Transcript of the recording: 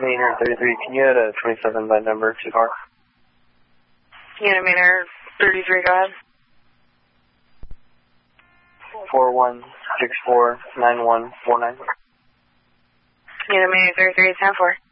Maynard 33, can you add a 27 by number to car? Unit Maynard 33, go ahead. 41649149. Unit Maynard 33, 10-4.